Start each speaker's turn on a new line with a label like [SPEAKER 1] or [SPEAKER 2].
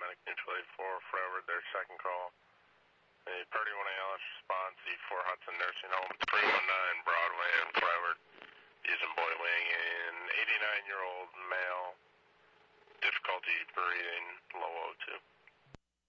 [SPEAKER 1] paramedic mutual aid 4 Forever, their second call. A Purdy 1 ALS response, E4 Hudson Nursing Home, 319 Broadway and Forever, using boiling in 89-year-old male, difficulty breathing, low O2.